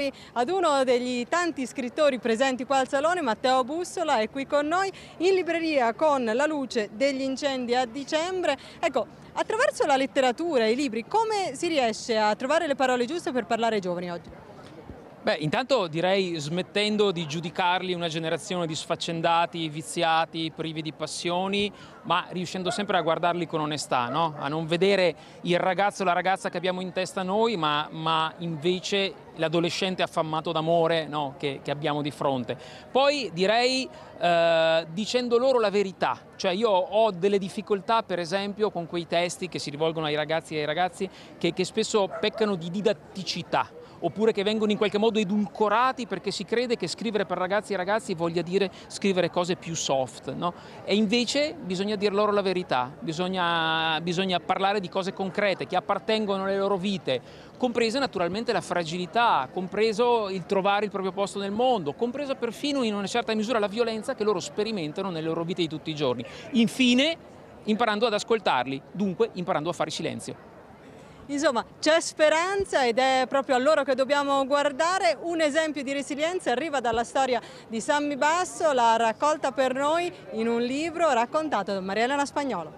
noi ad uno degli tanti scrittori presenti qua al Salone. Matteo Bussola è qui con noi in libreria con La luce degli incendi a dicembre. Ecco, attraverso la letteratura e i libri, come si riesce a trovare le parole giuste per parlare ai giovani oggi? Beh, intanto direi smettendo di giudicarli una generazione di sfaccendati, viziati, privi di passioni, ma riuscendo sempre a guardarli con onestà, no? A non vedere il ragazzo o la ragazza che abbiamo in testa noi, ma invece l'adolescente affamato d'amore, no? che abbiamo di fronte. Poi direi dicendo loro la verità, cioè io ho delle difficoltà per esempio con quei testi che si rivolgono ai ragazzi e ai ragazzi che spesso peccano di didatticità, oppure che vengono in qualche modo edulcorati perché si crede che scrivere per ragazzi e ragazzi voglia dire scrivere cose più soft, no? E invece bisogna dir loro la verità, bisogna parlare di cose concrete che appartengono alle loro vite, compresa naturalmente la fragilità, compreso il trovare il proprio posto nel mondo, compreso perfino in una certa misura la violenza che loro sperimentano nelle loro vite di tutti i giorni. Infine, imparando ad ascoltarli, dunque imparando a fare silenzio. Insomma, c'è speranza ed è proprio a loro che dobbiamo guardare. Un esempio di resilienza arriva dalla storia di Sammy Basso, l'ha raccolta per noi in un libro raccontato da Maria Elena Spagnolo.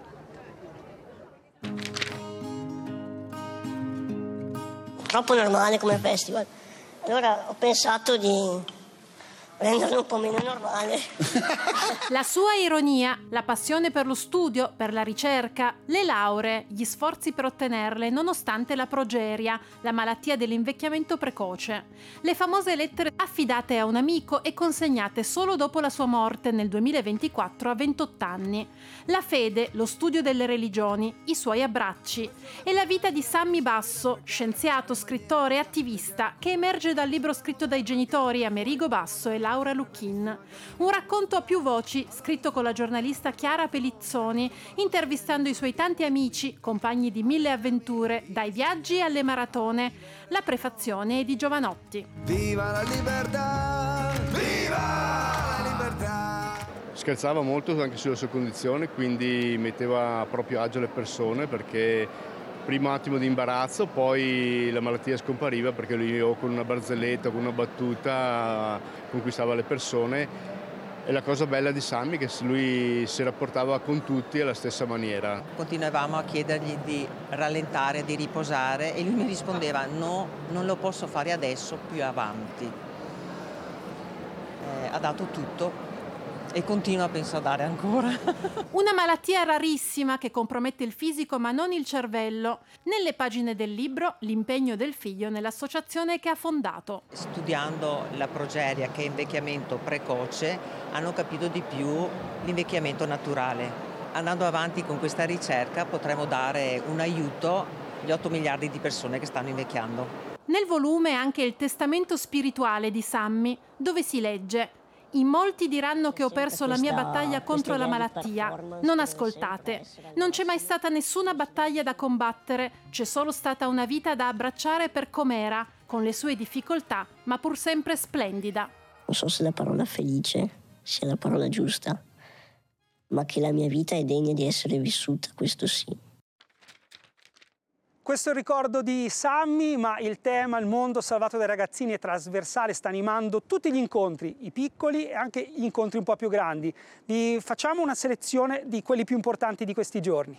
Troppo normale come festival, allora ho pensato di renderlo un po' meno normale. La sua ironia, la passione per lo studio, per la ricerca, le lauree, gli sforzi per ottenerle nonostante la progeria, la malattia dell'invecchiamento precoce. Le famose lettere affidate a un amico e consegnate solo dopo la sua morte nel 2024 a 28 anni. La fede, lo studio delle religioni, i suoi abbracci. E la vita di Sammy Basso, scienziato, scrittore e attivista, che emerge dal libro scritto dai genitori Amerigo Basso e Laura Lucchin. Un racconto a più voci, scritto con la giornalista Chiara Pelizzoni, intervistando i suoi tanti amici, compagni di mille avventure, dai viaggi alle maratone. La prefazione è di Giovanotti. Viva la libertà! Viva la libertà! Scherzava molto anche sulla sua condizione, quindi metteva a proprio agio le persone, perché primo attimo di imbarazzo, poi la malattia scompariva perché lui o con una barzelletta o con una battuta conquistava le persone. E la cosa bella di Sammy è che lui si rapportava con tutti alla stessa maniera. Continuavamo a chiedergli di rallentare, di riposare e lui mi rispondeva no, non lo posso fare adesso, più avanti. Ha dato tutto. E continua, penso, a dare ancora. Una malattia rarissima che compromette il fisico ma non il cervello. Nelle pagine del libro, l'impegno del figlio nell'associazione che ha fondato. Studiando la progeria, che è invecchiamento precoce, hanno capito di più l'invecchiamento naturale. Andando avanti con questa ricerca potremo dare un aiuto agli 8 miliardi di persone che stanno invecchiando. Nel volume anche il testamento spirituale di Sammy, dove si legge: in molti diranno che ho perso la mia battaglia contro la malattia. Non ascoltate. Non c'è mai stata nessuna battaglia da combattere, c'è solo stata una vita da abbracciare per com'era, con le sue difficoltà, ma pur sempre splendida. Non so se la parola felice sia la parola giusta, ma che la mia vita è degna di essere vissuta, questo sì. Questo è il ricordo di Sammy, ma il tema, il mondo salvato dai ragazzini è trasversale, sta animando tutti gli incontri, i piccoli e anche gli incontri un po' più grandi. Vi facciamo una selezione di quelli più importanti di questi giorni.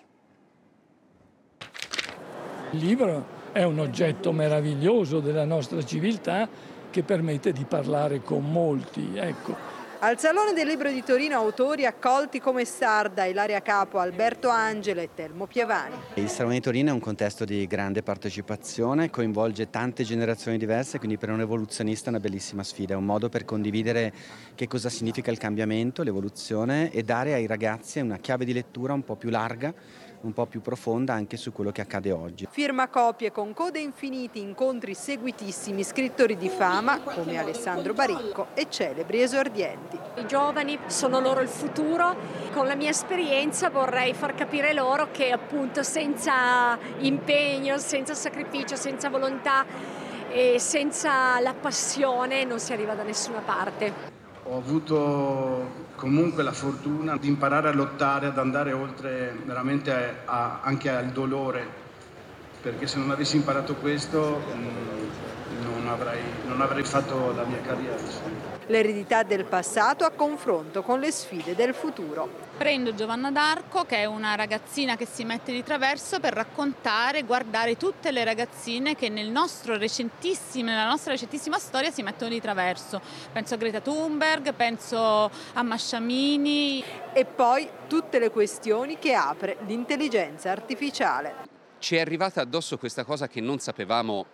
Il libro è un oggetto meraviglioso della nostra civiltà che permette di parlare con molti, ecco. Al Salone del Libro di Torino autori accolti come star da Ilaria Capo, Alberto Angela e Telmo Piavani. Il Salone di Torino è un contesto di grande partecipazione, coinvolge tante generazioni diverse, quindi per un evoluzionista è una bellissima sfida, è un modo per condividere che cosa significa il cambiamento, l'evoluzione e dare ai ragazzi una chiave di lettura un po' più larga, un po' più profonda anche su quello che accade oggi. Firma copie con code infiniti, incontri seguitissimi, scrittori di fama come Alessandro Baricco e celebri esordienti. I giovani sono loro il futuro, con la mia esperienza vorrei far capire loro che appunto senza impegno, senza sacrificio, senza volontà e senza la passione non si arriva da nessuna parte. Ho avuto comunque la fortuna di imparare a lottare, ad andare oltre veramente anche al dolore, perché se non avessi imparato questo non avrei fatto la mia carriera. L'eredità del passato a confronto con le sfide del futuro. Prendo Giovanna d'Arco, che è una ragazzina che si mette di traverso per raccontare, guardare tutte le ragazzine che nella nostra recentissima storia si mettono di traverso. Penso a Greta Thunberg, penso a Masciamini. E poi tutte le questioni che apre l'intelligenza artificiale. Ci è arrivata addosso questa cosa che non sappiamo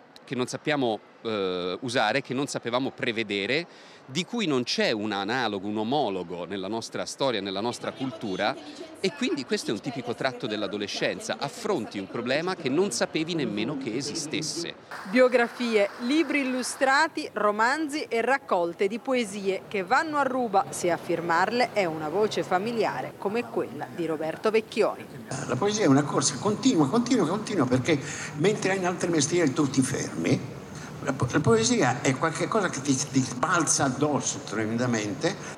usare, che non sapevamo prevedere, di cui non c'è un analogo, un omologo nella nostra storia, nella nostra cultura, e quindi questo è un tipico tratto dell'adolescenza. Affronti un problema che non sapevi nemmeno che esistesse. Biografie, libri illustrati, romanzi e raccolte di poesie che vanno a ruba se a firmarle è una voce familiare come quella di Roberto Vecchioni. La poesia è una corsa continua, perché mentre in altri mestieri tu ti fermi, la poesia è qualcosa che ti balza addosso tremendamente.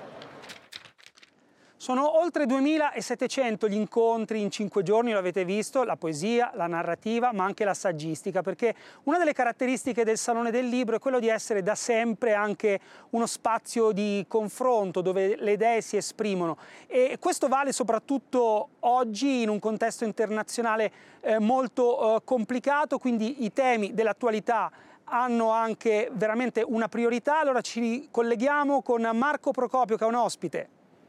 Sono oltre 2700 gli incontri in 5 giorni, lo avete visto, la poesia, la narrativa, ma anche la saggistica, perché una delle caratteristiche del Salone del Libro è quello di essere da sempre anche uno spazio di confronto dove le idee si esprimono, e questo vale soprattutto oggi in un contesto internazionale molto complicato, quindi i temi dell'attualità hanno anche veramente una priorità. Allora ci colleghiamo con Marco Procopio, che è un ospite.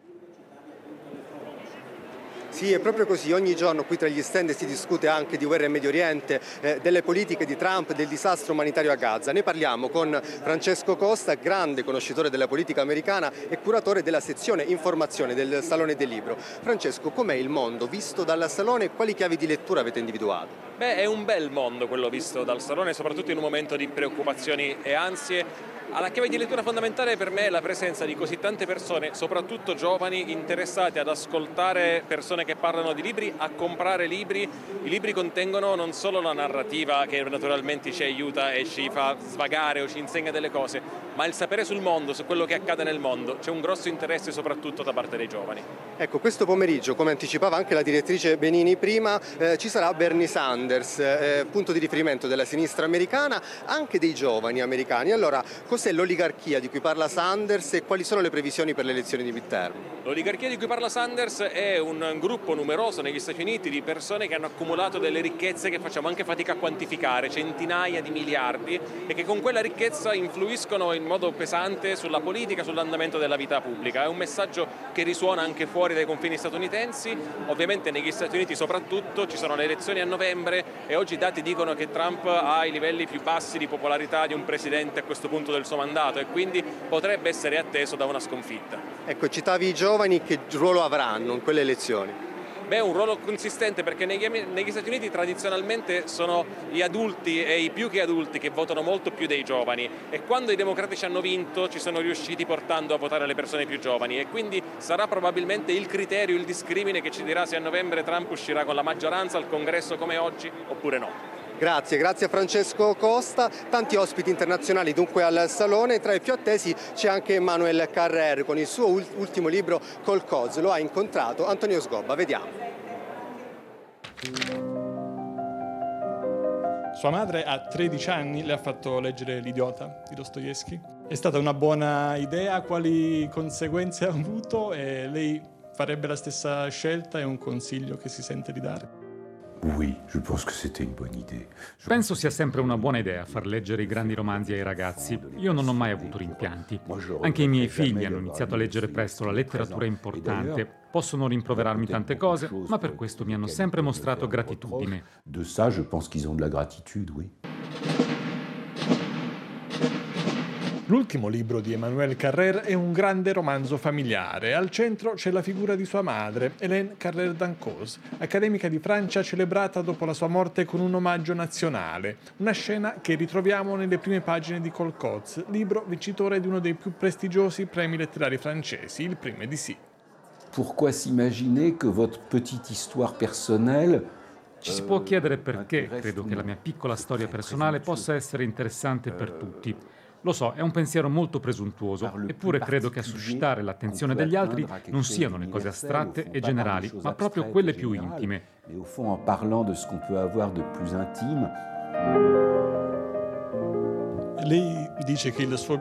Sì, è proprio così. Ogni giorno qui tra gli stand si discute anche di guerra in Medio Oriente, delle politiche di Trump, del disastro umanitario a Gaza. Ne parliamo con Francesco Costa, grande conoscitore della politica americana e curatore della sezione informazione del Salone del Libro. Francesco, com'è il mondo visto dal Salone e quali chiavi di lettura avete individuato? Beh, è un bel mondo quello visto dal Salone, soprattutto in un momento di preoccupazioni e ansie. La chiave di lettura fondamentale per me è la presenza di così tante persone, soprattutto giovani, interessate ad ascoltare persone che parlano di libri, a comprare libri. I libri contengono non solo la narrativa, che naturalmente ci aiuta e ci fa svagare o ci insegna delle cose, ma il sapere sul mondo, su quello che accade nel mondo. C'è un grosso interesse soprattutto da parte dei giovani. Ecco, questo pomeriggio, come anticipava anche la direttrice Benini prima, ci sarà Bernie Sanders, punto di riferimento della sinistra americana, anche dei giovani americani. Allora, cos'è l'oligarchia di cui parla Sanders e quali sono le previsioni per le elezioni di midterm? L'oligarchia di cui parla Sanders è un gruppo numeroso negli Stati Uniti di persone che hanno accumulato delle ricchezze che facciamo anche fatica a quantificare, centinaia di miliardi, e che con quella ricchezza influiscono in modo pesante sulla politica, sull'andamento della vita pubblica. È un messaggio che risuona anche fuori dai confini statunitensi. Ovviamente negli Stati Uniti soprattutto ci sono le elezioni a novembre e oggi i dati dicono che Trump ha i livelli più bassi di popolarità di un presidente a questo punto del suo mandato, e quindi potrebbe essere atteso da una sconfitta. Ecco, citavi i giovani, che ruolo avranno in quelle elezioni? Beh, un ruolo consistente, perché negli Stati Uniti tradizionalmente sono gli adulti e i più che adulti che votano molto più dei giovani, e quando i democratici hanno vinto ci sono riusciti portando a votare le persone più giovani, e quindi sarà probabilmente il criterio, il discrimine che ci dirà se a novembre Trump uscirà con la maggioranza al Congresso come oggi oppure no. Grazie a Francesco Costa. Tanti ospiti internazionali dunque al Salone. Tra i più attesi c'è anche Emmanuel Carrère con il suo ultimo libro Kolkhoz. Lo ha incontrato Antonio Sgobba. Vediamo. Sua madre a 13 anni le ha fatto leggere L'Idiota di Dostoevskij. È stata una buona idea? Quali conseguenze ha avuto? E lei farebbe la stessa scelta? È un consiglio che si sente di dare? Penso sia sempre una buona idea far leggere i grandi romanzi ai ragazzi. Io non ho mai avuto rimpianti. Anche i miei figli hanno iniziato a leggere presto, la letteratura è importante. Possono rimproverarmi tante cose, ma per questo mi hanno sempre mostrato gratitudine. De ça, je pense qu'ils ont de la gratitude, oui. L'ultimo libro di Emmanuel Carrère è un grande romanzo familiare. Al centro c'è la figura di sua madre, Hélène Carrère d'Ancos, accademica di Francia celebrata dopo la sua morte con un omaggio nazionale. Una scena che ritroviamo nelle prime pagine di Kolkhoz, libro vincitore di uno dei più prestigiosi premi letterari francesi, il Prix Médicis. Pourquoi s'imaginer que votre petite histoire personnelle Ci si può chiedere perché credo che la mia piccola storia personale possa essere interessante per tutti. Lo so, è un pensiero molto presuntuoso, eppure credo che a suscitare l'attenzione degli altri non siano le cose astratte e generali, ma proprio quelle più intime. Et au fond, en parlant de ce qu'on peut avoir de plus intime. Lei dice che il suo